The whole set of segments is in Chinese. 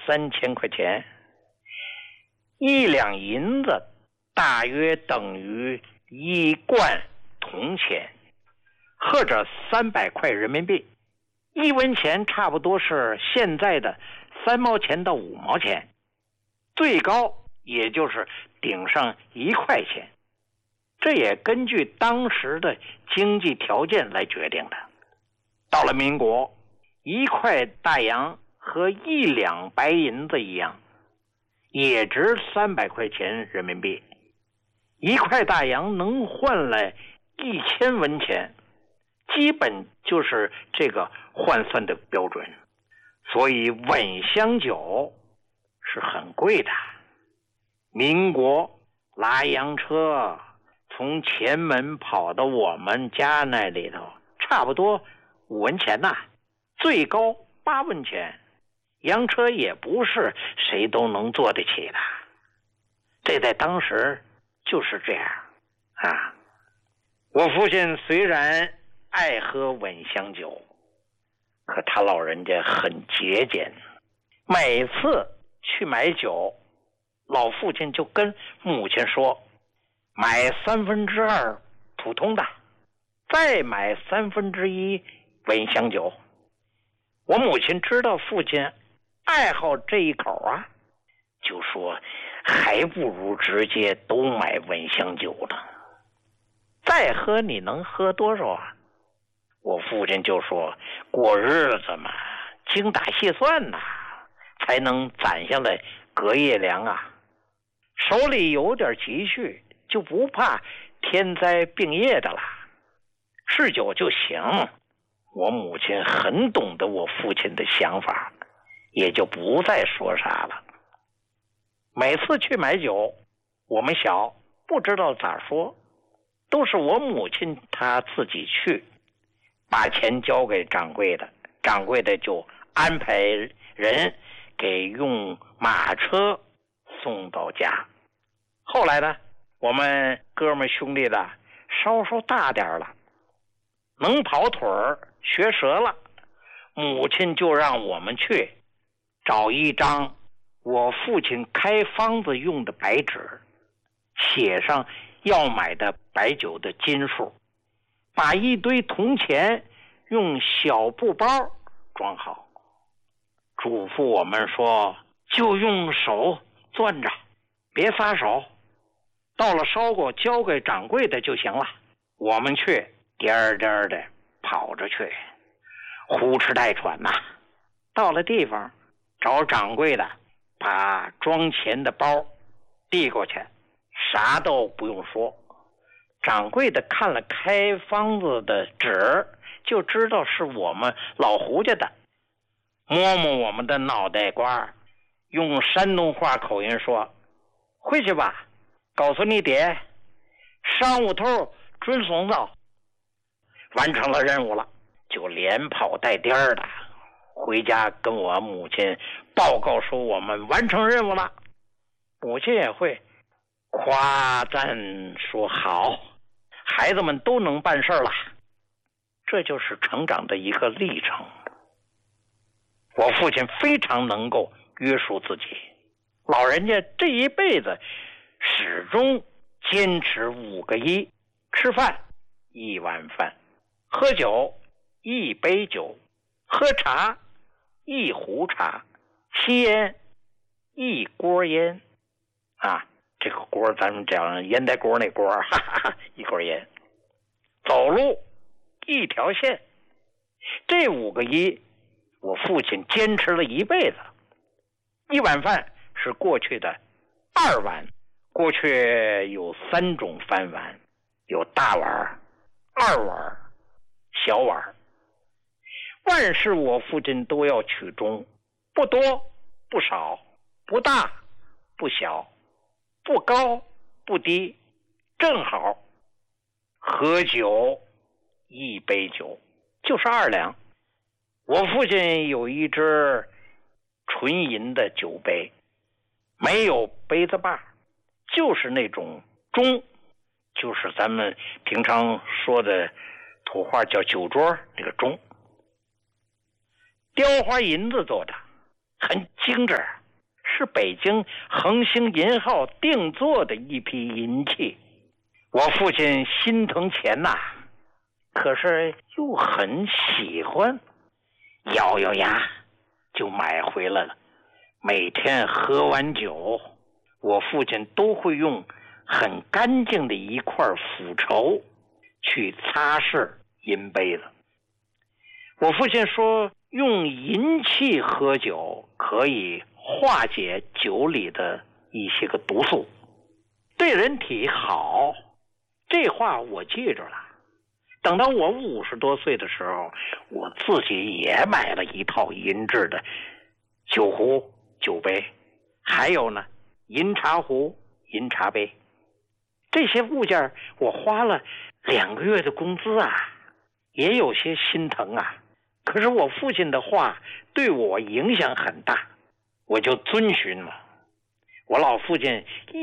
3000块钱，1两银子大约等于1贯铜钱，或者300块人民币，1文钱差不多是现在的3毛钱到5毛钱，最高也就是顶上1块钱，这也根据当时的经济条件来决定的。到了民国，1块大洋和1两白银子一样，也值300块钱人民币，1块大洋能换来1000文钱，基本就是这个换算的标准。所以稳香酒是很贵的。民国拉洋车从前门跑到我们家那里头，差不多5文钱呐，最高8文钱，洋车也不是谁都能坐得起的。这在当时就是这样啊。我父亲虽然爱喝稳香酒，可他老人家很节俭，每次去买酒，老父亲就跟母亲说，买2/3普通的，再买1/3稳香酒。我母亲知道父亲爱好这一口啊，就说还不如直接都买稳香酒呢，再喝你能喝多少啊？我父亲就说，过日子嘛，精打细算呐，才能攒下来隔夜粮啊，手里有点积蓄，就不怕天灾病业的了，是酒就行。我母亲很懂得我父亲的想法，也就不再说啥了。每次去买酒，我们小不知道咋说，都是我母亲她自己去，把钱交给掌柜的，掌柜的就安排人给用马车送到家。后来呢，我们哥们兄弟的稍稍大点了，能跑腿儿学舌了，母亲就让我们去找一张我父亲开方子用的白纸，写上要买的白酒的斤数，把一堆铜钱用小布包装好，嘱咐我们说，就用手攥着，别撒手，到了烧过交给掌柜的就行了。我们去颠颠的跑着去，呼哧带喘呐。到了地方，找掌柜的，把装钱的包递过去，啥都不用说。掌柜的看了开方子的纸，就知道是我们老胡家的，摸摸我们的脑袋瓜，用山东话口音说，回去吧，告诉你爹，上午头准送到。完成了任务了，就连跑带颠的回家跟我母亲报告说我们完成任务了。母亲也会夸赞说好，孩子们都能办事了。这就是成长的一个历程。我父亲非常能够约束自己，老人家这一辈子始终坚持5个1，吃饭1碗饭，喝酒1杯酒，喝茶1壶茶，吸烟1锅烟啊，这个锅咱们讲烟袋锅那锅，哈哈，1锅烟。走路1条线，这5个1，我父亲坚持了一辈子。1碗饭是过去的2碗，过去有3种饭碗，有大碗、2碗、小碗。万事我父亲都要取中，不多不少，不大不小，不高不低，正好。喝酒1杯酒就是2两。我父亲有一只纯银的酒杯，没有杯子把，就是那种盅，就是咱们平常说的土话叫酒桌那个盅，雕花银子做的，很精致。 是北京恒星银号定做的一批银器。我父亲心疼钱呐，可是又很喜欢，咬咬牙就买回来了。每天喝完酒，我父亲都会用很干净的一块腐绸去擦拭银杯子。我父亲说，用银器喝酒可以化解酒里的一些个毒素，对人体好。这话我记着了。等到我50多岁的时候，我自己也买了一套银制的酒壶、酒杯，还有呢，银茶壶、银茶杯。这些物件我花了2个月的工资啊，也有些心疼啊。可是我父亲的话对我影响很大，我就遵循了。我老父亲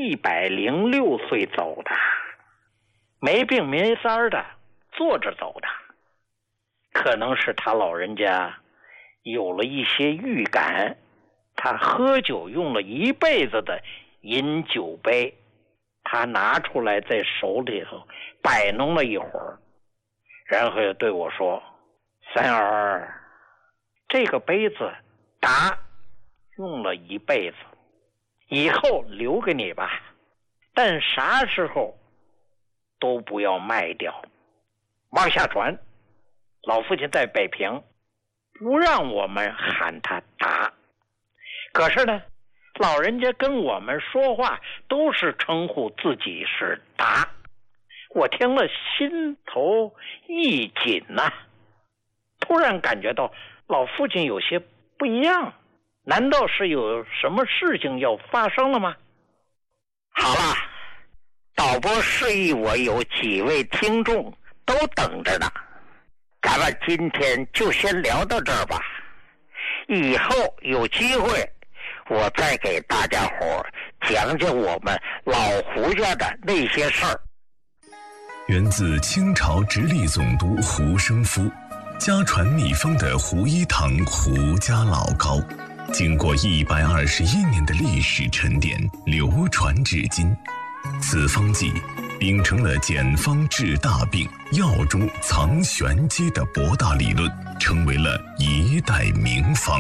106岁走的，没病没灾的，坐着走的。可能是他老人家有了一些预感，他喝酒用了一辈子的银酒杯，他拿出来在手里头摆弄了一会儿，然后又对我说，三儿，这个杯子打用了一辈子，以后留给你吧，但啥时候都不要卖掉，往下传。老父亲在北平不让我们喊他打，可是呢，老人家跟我们说话都是称呼自己是达。我听了心头一紧呐，突然感觉到老父亲有些不一样，难道是有什么事情要发生了吗？好了，导播示意我有几位听众都等着呢，咱们今天就先聊到这儿吧，以后有机会我再给大家伙讲讲我们老胡家的那些事儿。 源自清朝直隶总督胡生夫，家传秘方的胡一堂胡家老膏，经过121年的历史沉淀，流传至今。此方剂秉承了简方治大病、药中藏玄机的博大理论，成为了一代名方。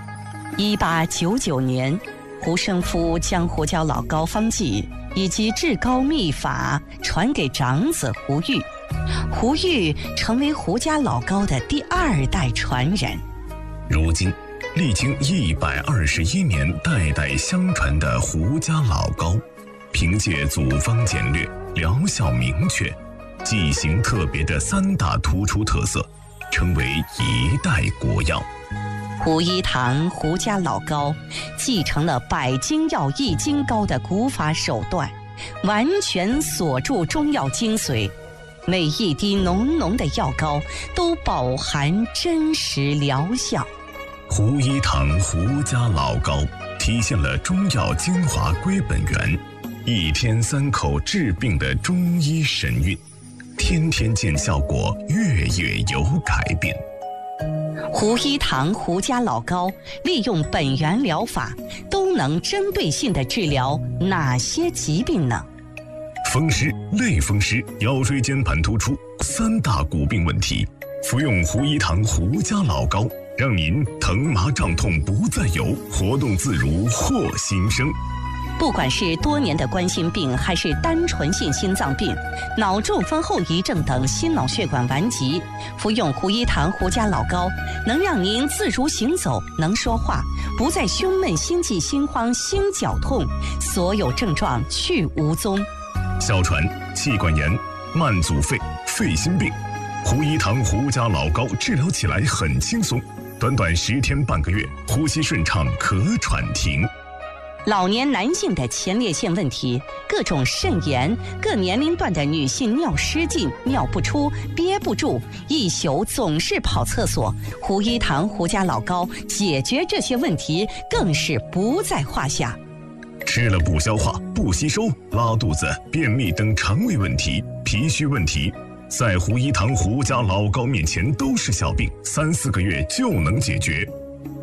1899年，胡生夫将胡椒老膏方剂以及制膏秘法传给长子胡玉，胡玉成为胡家老膏的第2代传人。 如今，历经121年代代相传的胡家老膏，凭借组方简略、疗效明确、剂型特别的3大突出特色，成为一代国药。 胡一堂胡家老膏继承了百金药易筋膏的古法手段，完全锁住中药精髓，每一滴浓浓的药膏都饱含真实疗效。 胡一堂胡家老膏体现了中药精华归本源，1天3口治病的中医神韵，天天见效果，月月有改变。 胡一堂胡家老膏利用本源疗法，都能针对性地治疗哪些疾病呢？ 风湿、类风湿、腰椎间盘突出3大骨病问题，服用胡一堂胡家老膏，让您疼麻胀痛不再有，活动自如获新生。 不管是多年的冠心病，还是单纯性心脏病、脑中风后遗症等心脑血管顽疾，服用胡一堂胡家老膏，能让您自如行走，能说话，不再胸闷、心悸、心慌、心绞痛，所有症状去无踪。 哮喘、气管炎、慢阻肺、肺心病，胡一堂胡家老膏治疗起来很轻松，短短10天半个月，呼吸顺畅，咳喘停。 老年男性的前列腺问题，各种肾炎，各年龄段的女性尿失禁、尿不出、憋不住，一宿总是跑厕所，胡一堂胡家老膏解决这些问题更是不在话下。 吃了不消化、不吸收、拉肚子、便秘等肠胃问题、脾虚问题，在胡一堂胡家老膏面前都是小病，3、4个月就能解决。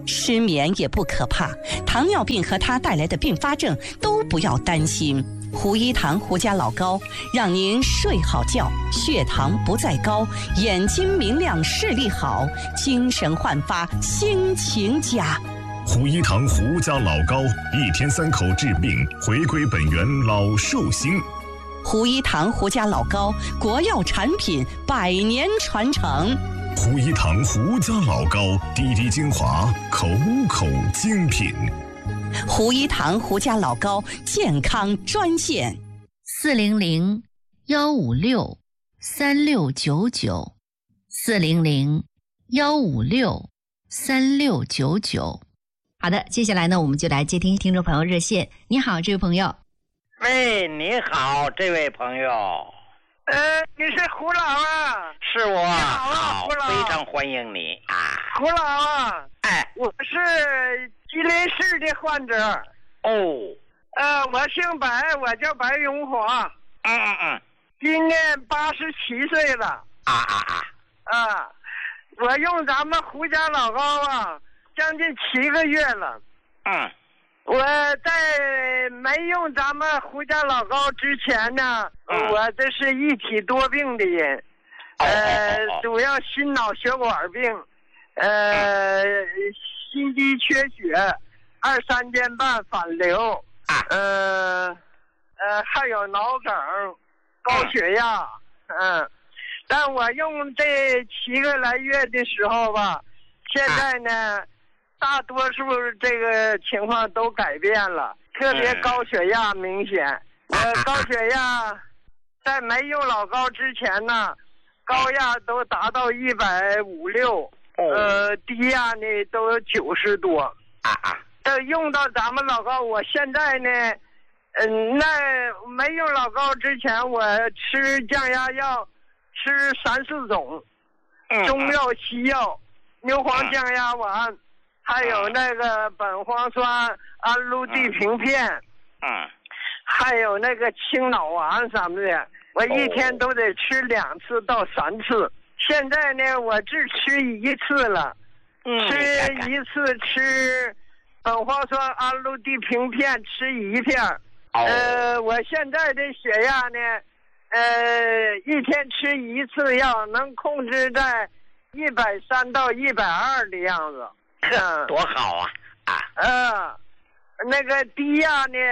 失眠也不可怕，糖尿病和它带来的并发症都不要担心。胡一堂胡家老高让您睡好觉，血糖不再高，眼睛明亮，视力好，精神焕发，心情佳。 胡一堂胡家老高，1天3口治病，回归本源老寿星。 胡一堂胡家老高，国药产品，100年传承。 胡一堂胡家老高，滴滴精华，口口精品。 胡一堂胡家老高健康专线 400-156-3699，400-156-3699。好的，接下来呢，我们就来接听听众朋友热线。你好，这位朋友。 喂，你好，这位朋友。 你是胡老啊？ 是我。 好，胡老， 非常欢迎你啊。 胡老啊，我是吉林市的患者。 哦。 我姓白，我叫白永华。今年87岁了。我用咱们胡家老高啊，将近7个月了。我在没用咱们胡家老高之前呢，我这是一体多病的人，主要心脑血管病，心肌缺血，2、3天半反流，还有脑梗，高血压，但我用这7个来月的时候吧，现在呢。大多数这个情况都改变了，特别高血压明显。高血压在没用老高之前呢，高压都达到150、6，低压呢都有90多。用到咱们老高，我现在呢，那没用老高之前，我吃降压药，吃3、4种，中药、西药，牛黄降压丸。还有那个苯磺酸氨氯地平片，还有那个清脑丸什么的，我一天都得吃2次到3次。现在呢，我只吃1次了，吃1次吃苯磺酸氨氯地平片吃1片。我现在的血压呢，一天吃1次药能控制在130到120的样子。 多好啊！ 那个低压呢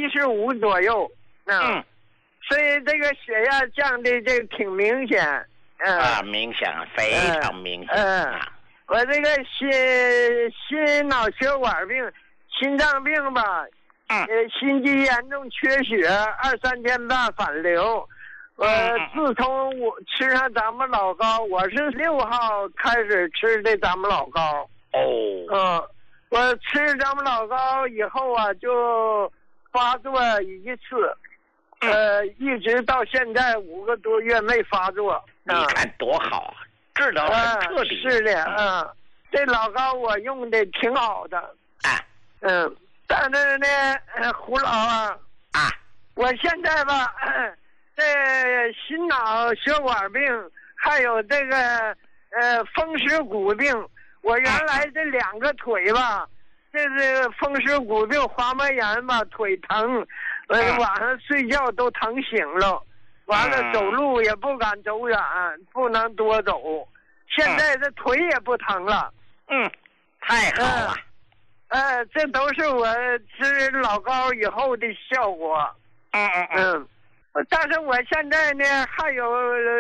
75左右，所以这个血压降的这挺明显， 明显，非常明显。 我这个心脑血管病、心脏病吧，心肌严重缺血，2、3天半反流。自从我吃上咱们老高，我是6号开始吃的咱们老高。我吃咱们老高以后啊，就发作1次，一直到现在5个多月没发作。 你看多好啊，治疗很彻底。 是的，这老高我用的挺好的。但是呢，胡老啊，我现在吧，这心脑血管病，还有这个风湿骨病。我原来这2个腿吧，这是风湿骨病、滑膜炎吧，腿疼，晚上睡觉都疼醒了，完了走路也不敢走远，不能多走。现在这腿也不疼了。 太好了。 这都是我吃老高以后的效果。但是我现在呢，还有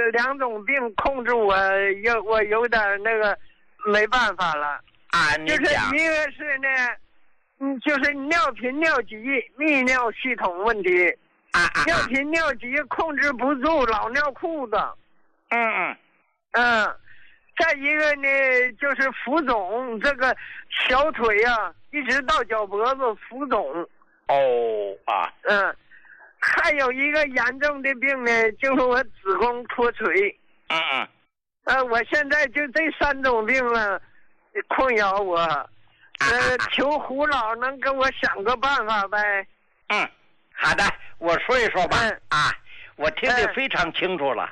2种病控制我有点那个。没办法了就是一个是呢，就是尿频尿急泌尿系统问题，尿频尿急控制不住，老尿裤子。再一个呢，就是浮肿，这个小腿啊，一直到脚脖子浮肿。还有一个严重的病呢，就是我子宫脱垂。我现在就这3种病了，困扰我。求胡老能给我想个办法呗。 好的，我说一说吧。我听得非常清楚了。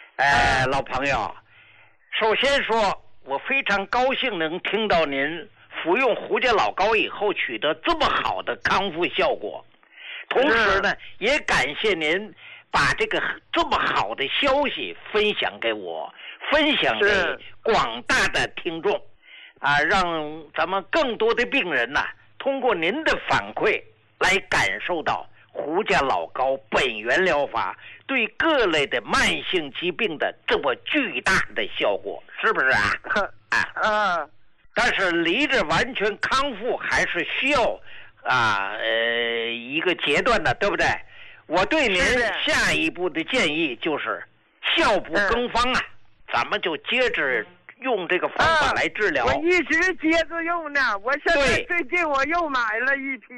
老朋友，首先说，我非常高兴能听到您服用胡家老膏以后取得这么好的康复效果。同时呢，也感谢您把这个这么好的消息分享给我，分享给广大的听众，让咱们更多的病人呢，通过您的反馈来感受到胡家老膏本源疗法对各类的慢性疾病的这么巨大的效果，是不是啊？但是离着完全康复还是需要一个阶段的，对不对？我对您下一步的建议就是效不更方啊，咱们就接着用这个方法来治疗。 我一直接着用呢，我现在最近我又买了一批。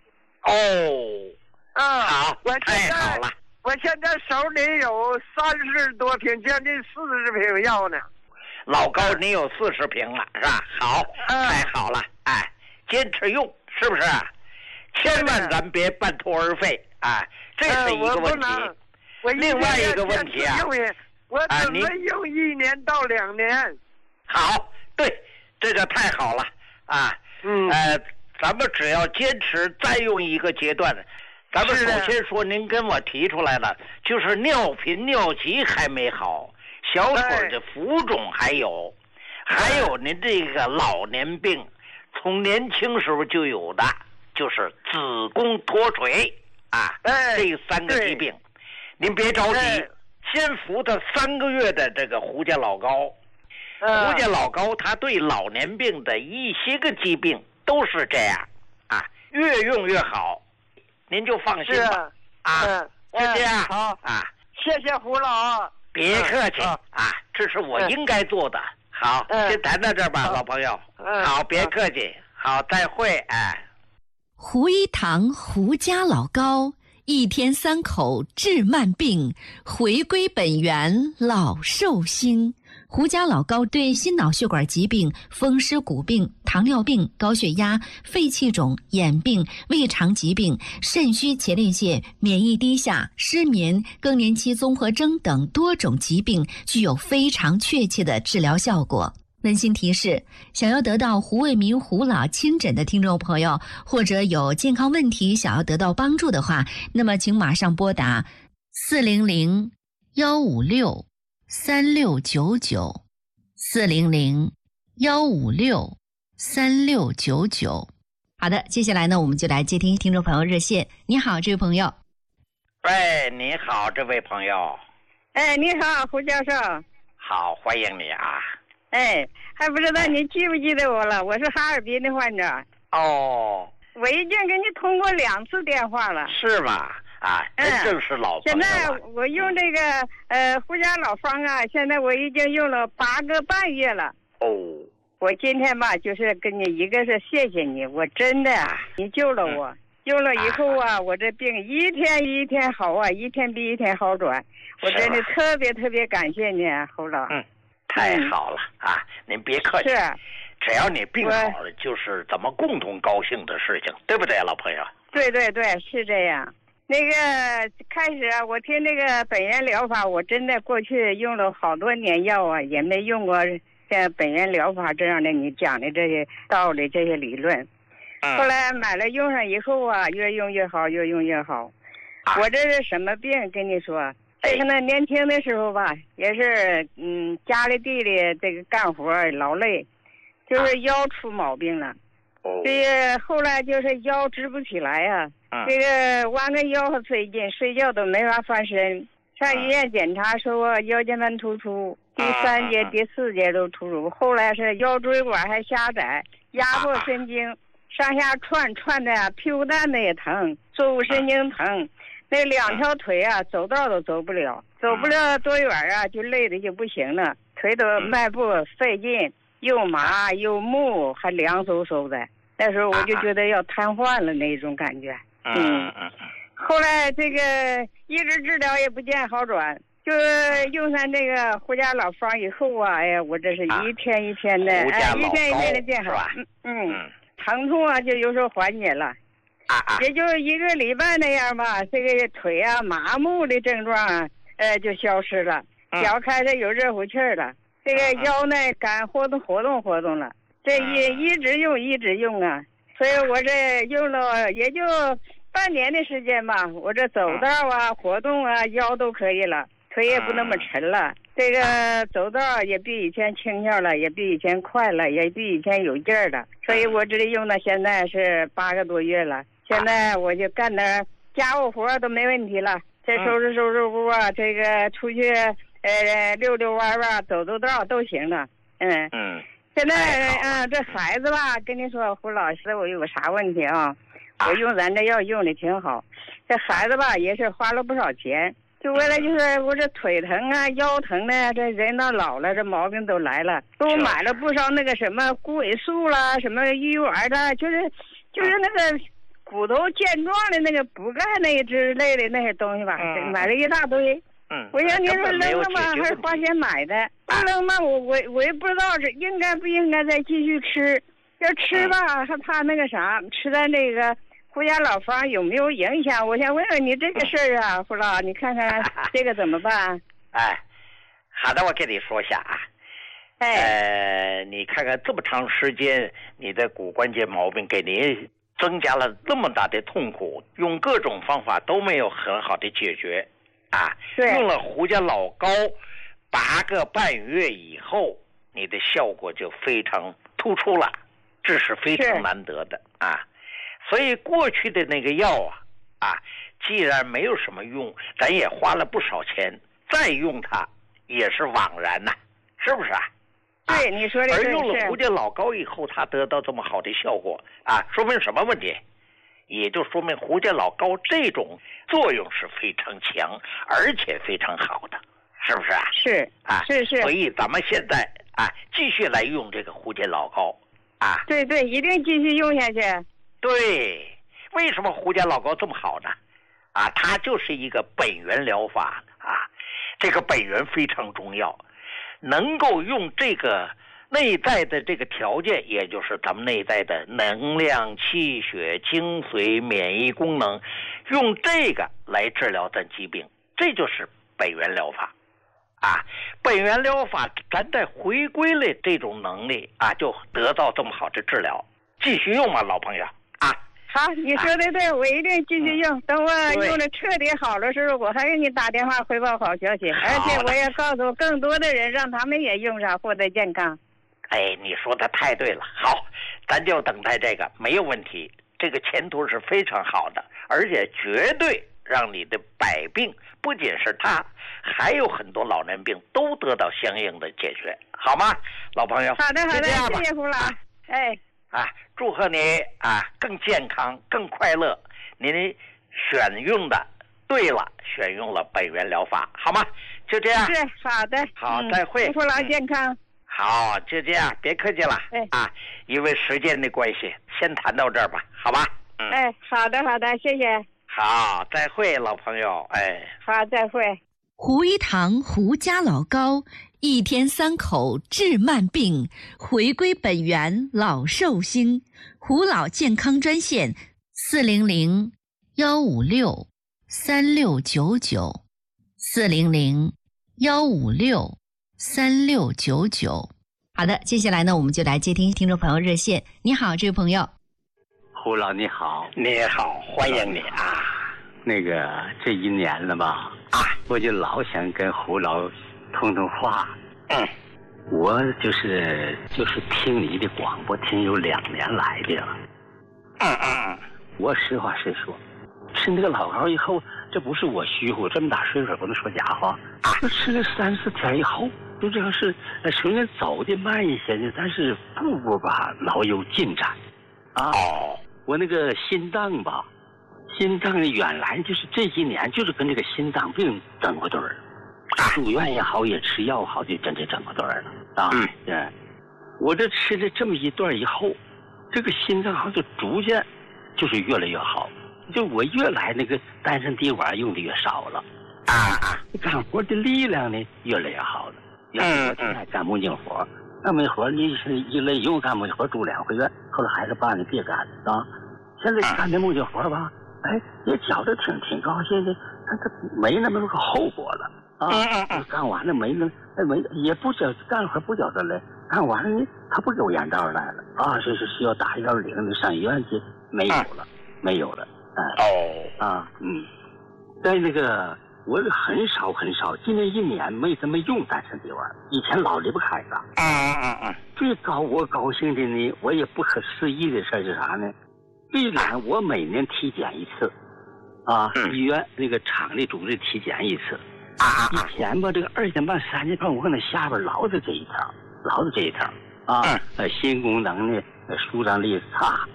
好，太好了！ 我现在手里有30多瓶，将近40瓶药呢。 老高，你有40瓶了，是吧？好，太好了，坚持用，是不是？千万咱别半途而废，这是一个问题。另外一个问题我准备用1年到2年。 好，对，这个太好了咱们只要坚持再用一个阶段。咱们首先说，您跟我提出来了，就是尿频尿急还没好，小腿的浮肿还有您这个老年病，从年轻时候就有的，就是子宫脱垂这3个疾病，您别着急，先服它3个月的这个胡家老膏。胡家老膏它对老年病的一些个疾病都是这样越用越好，您就放心吧是这样。 好谢谢胡老。 别客气这是我应该做的。好，先谈到这儿吧，老朋友。好，别客气。好，再会。 胡一堂胡家老膏，1天3口治慢病，回归本源老寿星。胡家老膏对心脑血管疾病、风湿骨病、糖尿病、高血压、肺气肿、眼病、胃肠疾病、肾虚前列腺、免疫低下、失眠、更年期综合征等多种疾病具有非常确切的治疗效果。温馨提示，想要得到胡卫民胡老亲诊的听众朋友，或者有健康问题想要得到帮助的话，那么请马上拨打400-156-3699，400-156-3699。好的，接下来呢，我们就来接听听众朋友热线。你好，这位朋友。 喂，你好，这位朋友。 你好，胡教授。 好，欢迎你还不知道你记不记得我了？我是哈尔滨的患者。我已经给你通过2次电话了。 是吗？真正是老朋友。 现在我用这个胡家老方现在我已经用了8个半月了。我今天吧，就是跟你一个是谢谢你，我真的你救了我。用了以后我这病一天一天好一天比一天好转。我真的特别特别感谢你，胡老。 太好了您别客气。只要你病好了，就是咱们共同高兴的事情，对不对，老朋友？ 对对对，是这样。那个开始我听那个本源疗法，我真的过去用了好多年药也没用过像本源疗法这样的你讲的这些道理这些理论。后来买了用上以后越用越好，越用越好。我这是什么病跟你说？这个呢，年轻的时候吧，也是家里地里这个干活劳累，就是腰出毛病了。这个后来就是腰直不起来这个弯个腰费劲，睡觉都没法翻身。上医院检查说腰间盘突出，第3节、第4节都突出。后来是腰椎管还狭窄，压迫神经，上下串的屁股蛋子也疼，坐骨神经疼。那2条腿走道都走不了，走不了多远就累的就不行了，腿都迈步费劲，又麻又木，还凉飕飕的。那时候我就觉得要瘫痪了那种感觉。后来这个一直治疗也不见好转，就用上这个胡家老方以后我这是一天一天的一天一天的见好。疼痛就有时候缓解了。也就1个礼拜那样吧，这个腿麻木的症状就消失了，脚开始有热乎气儿了，这个腰呢敢活动了， 这一直用啊，所以我这用了也就半年的时间吧，我这走道啊、活动啊，腰都可以了，腿也不那么沉了。这个走道也比以前轻巧了，也比以前快了，也比以前有劲儿了。所以我这里用到现在是8个多月了。现在我就干点家务活都没问题了。这收拾屋啊，这个出去溜溜弯啊，走道都行了。现在这孩子吧，跟你说，胡老师，我有个啥问题啊？我用咱这药用的挺好，这孩子吧也是花了不少钱。就为了就是我这腿疼啊、腰疼呢，这人到老了，这毛病都来了。给我买了不少那个什么骨尾素啦、什么鱼丸的，就是那个骨头健壮的那个补钙那之类的那些东西吧，买了一大堆。我想你说扔了吧，还是花钱买的，不扔吧，我也不知道是应该不应该再继续吃。要吃吧，还怕那个啥，吃咱这个胡家老方有没有影响？我想问问你这个事儿啊，胡老，你看看这个怎么办？ 好的，我跟你说一下啊。你看看这么长时间，你的骨关节毛病给你增加了这么大的痛苦，用各种方法都没有很好的解决啊。用了胡家老膏8个半月以后，你的效果就非常突出了，这是非常难得的啊。所以过去的那个药既然没有什么用，咱也花了不少钱，再用它也是枉然呐，是不是啊？ 对，你说的而用了胡家老膏以后，它得到这么好的效果说明什么问题？也就说明胡家老膏这种作用是非常强，而且非常好的，是不是啊？ 是。 所以咱们现在继续来用这个胡家老膏对，一定继续用下去。 对，为什么胡家老膏这么好呢？它就是一个本源疗法这个本源非常重要，能够用这个内在的这个条件，也就是咱们内在的能量、气血、精髓、免疫功能，用这个来治疗咱疾病，这就是本源疗法本源疗法咱再回归了这种能力就得到这么好的治疗。继续用吧，老朋友好，你说的对，我一定继续用。等我用的彻底好的时候，我还给你打电话汇报好消息，而且我也告诉更多的人，让他们也用上，获得健康。 你说的太对了。好，咱就等待这个，没有问题，这个前途是非常好的，而且绝对让你的百病，不仅是他，还有很多老年病都得到相应的解决，好吗，老朋友？ 好的，谢谢胡老。 祝贺你更健康更快乐。您选用的对了，选用了本源疗法，好吗？就这样。 是，好的。 好，再会。 祝胡老健康。 好，就这样，别客气了。因为时间的关系，先谈到这儿吧，好吧？ 好的，谢谢。 好，再会，老朋友。 好，再会。 胡一堂胡家老膏，1天3口治慢病，回归本源老寿星。胡老健康专线400-156-3699，400-156-3699。好的，接下来呢，我们就来接听听众朋友热线。你好，这位朋友。 胡老你好。 你好，欢迎你那个这1年了吧我就老想跟胡老通通话。我就是听你的广播听有2年来的了。我实话实说，吃那个老膏以后，这不是我虚乎，这么大岁数不能说假话就吃了3、4天以后，就这个是虽然走的慢一些呢，但是步步吧老有进展我那个心脏吧，心脏原来就是这几年就是跟这个心脏病整过对儿，住院也好，也吃药好，就真正整过对儿了我这吃了这么一段以后，这个心脏好像就逐渐就是越来越好，就我越来那个丹参滴管用的越少了干活的力量呢越来越好了。我现在干木匠活，干木活你是一累用干木活住2回院，后来孩子爸你别干现在干这木匠活吧，也觉得挺高兴的，他没那么个后果了干完了没也不觉干活不觉得累， 看完了呢，他不给我眼罩来了啊，是需要打110的上医院去，没有了，没有了，在那个我很少，今年1年没怎么用单身这玩意儿，以前老离不开它。最我高兴的呢，我也不可思议的事是啥呢？虽然我每年体检一次，医院那个厂里组织体检一次，以前吧这个2点半3点半我可能下边老是这一条，心功能呢舒张力差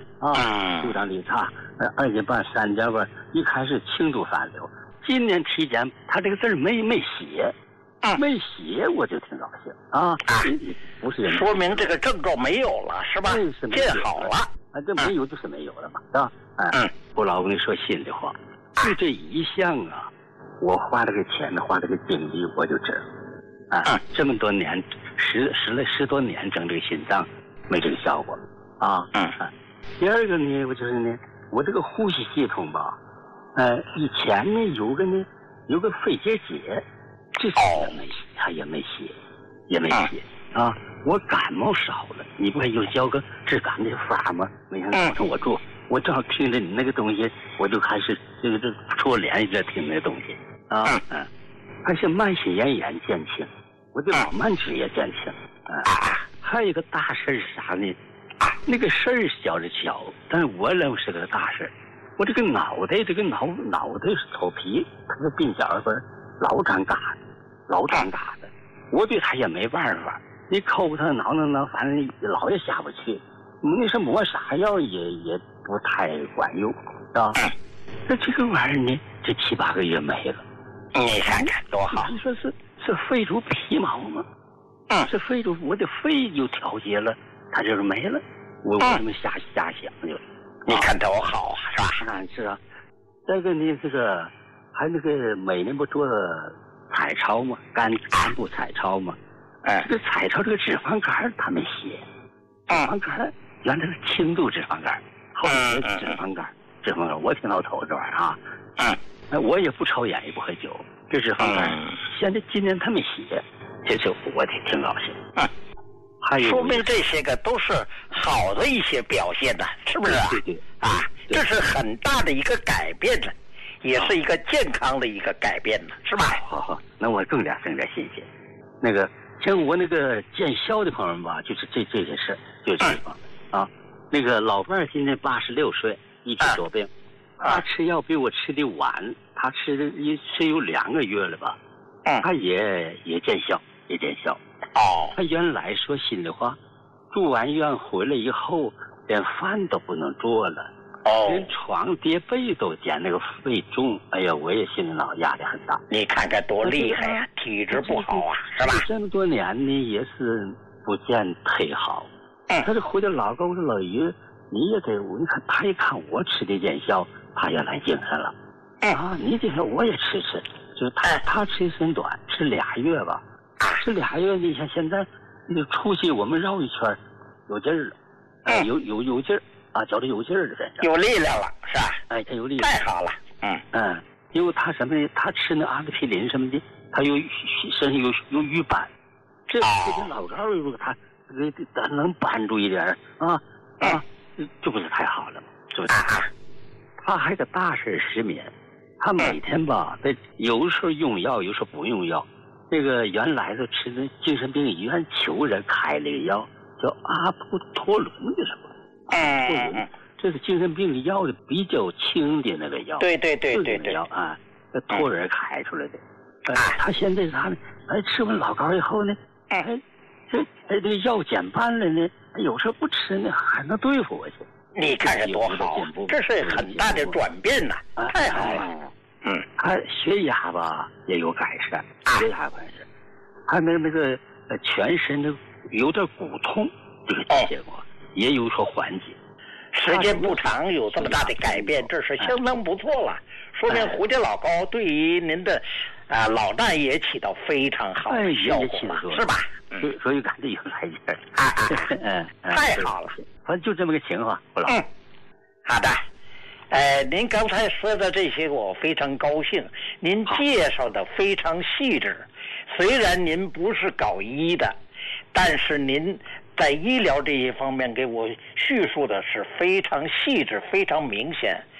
2点半3点半一开始轻度反流。今年体检他这个字没写，我就挺高兴不是说明这个症状没有了是吧？见好了， 这没有就是没有了嘛，是吧？我老跟你说心里话，就这一项我花这个钱花这个精力我就值这么多年10多年整这个心脏没这个效果第二个呢，我就是呢，我这个呼吸系统吧，以前呢有个肺结节，这次也没写我感冒少了，你不还有教个治感的法吗？没想到我正好听着你那个东西，我就开始这戳脸在听那个东西而且慢性咽炎减轻，我的老慢支也减轻还有一个大事是啥呢？那个事儿小是小，但是我认为是个大事。我这个脑袋头皮，它的鬓角分老长嘎的，我对他也没办法。你抠他挠，反正老也下不去。那是抹啥药也不太管用，是吧？那这个玩意儿呢，这7、8个月没了。 你看看多好！ 你说是肺主皮毛吗？是肺主，我的肺就调节了，它就是没了。我这么瞎想就。 你看多好是吧？ 是啊。再个呢，这个还那个每年不做彩超吗？肝部彩超吗？这个彩超这个脂肪肝他没写，脂肪肝原来是轻度脂肪肝，后来脂肪肝，我挺老头这玩意儿我也不抽烟也不喝酒，这脂肪肝现在今年他没写，这就我挺高兴还有说明这些个都是好的一些表现呢，是不是对这是很大的一个改变呢，也是一个健康的一个改变呢，是吧？ 好，那我更加新鲜。那个像我那个见效的朋友们吧，就是这些事，就这地方那个老伴儿今年86岁，一直多病，他吃药比我吃的晚，他吃有2个月了吧，他也见效。他原来说心里话，住完院回来以后，连饭都不能做了，连床叠被都减那个肺重。哎呀，我也心里脑压力很大。 你看看多厉害呀，体质不好是吧？ 这么多年呢，也是不见忒好。他这回来老高说老于，你也得，你看他一看我吃的见效，他也来精神了。你这个我也吃，就是他吃时间短，吃2月吧。这2月，你像现在那个出去我们绕一圈，有劲儿了，有劲儿觉得有劲儿了，真是有力量了，是吧？ 他有力量， 太好了， 因为他什么呢？他吃那阿司匹林什么的，他身上有瘀斑，这跟老高如果他能帮助一点这不是太好了吗？是不是？他还个大事失眠，他每天吧，有时候用药，有时候不用药。这个原来是吃的精神病医院求人开了个药，叫阿普托伦的什么？这是精神病的药的比较轻的那个药。对药托人开出来的。他现在是啥呢？吃完老高以后呢，这个药减半了呢，有时候不吃呢，还能对付我去。 你看看多好，这是很大的转变呐，太好了。 他血压吧也有改善，血压改善，还那个全身的有点骨痛，这个结果也有所缓解。 时间不长，有这么大的改变，这是相当不错了。说明胡家老高对于您的老伴也起到非常好的效果了，是吧？ 所以感觉有来劲儿。 太好了， 反正就这么个情况，胡老。 好的。您刚才说的这些我非常高兴，您介绍的非常细致。虽然您不是搞医的， 但是您在医疗这一方面给我叙述的是非常细致、非常明显。